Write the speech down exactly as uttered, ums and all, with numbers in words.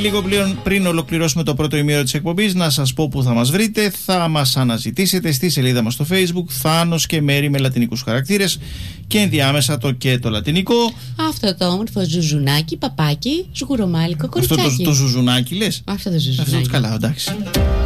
Λίγο πλέον, πριν ολοκληρώσουμε το πρώτο ημίωρο της εκπομπής, να σας πω που θα μας βρείτε. Θα μας αναζητήσετε στη σελίδα μας στο Facebook, Θάνος και Μέρη με λατινικούς χαρακτήρες και ενδιάμεσα το και το λατινικό. Αυτό το όμορφο ζουζουνάκι, παπάκι, σγουρομάλικο κοριτσάκι. Αυτό το, το ζουζουνάκι λες? Αυτό το ζουζουνάκι. Αυτό το καλά, εντάξει.